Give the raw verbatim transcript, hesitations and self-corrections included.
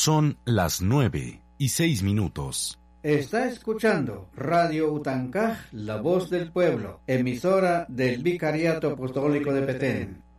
Son las nueve y seis minutos. Está escuchando Radio Utancaj, La Voz del Pueblo, emisora del Vicariato Apostólico de Petén.